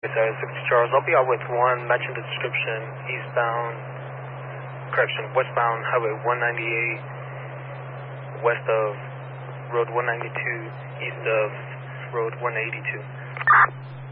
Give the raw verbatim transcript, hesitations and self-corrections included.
Sorry, six Charles. I'll be out with one, matching the description, eastbound, correction, westbound Highway one ninety-eight, west of Road one ninety-two, east of Road one eighty-two.